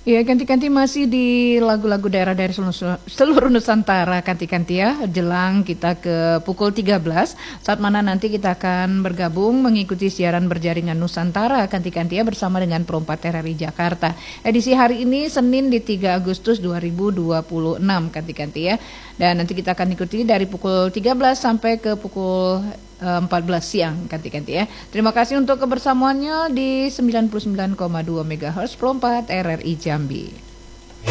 Ya, ganti-ganti masih di lagu-lagu daerah dari seluruh Nusantara, ganti-ganti ya, jelang kita ke pukul 13, saat mana nanti kita akan bergabung mengikuti siaran berjaringan Nusantara, ganti-ganti ya, bersama dengan Perompak RRI Jakarta. Edisi hari ini, Senin di 3 Agustus 2026, ganti-ganti ya. Dan nanti kita akan ikuti dari pukul 13 sampai ke pukul 14 siang, ganti-ganti ya. Terima kasih untuk kebersamaannya di 99,2 MHz Perompak RRI Jambi.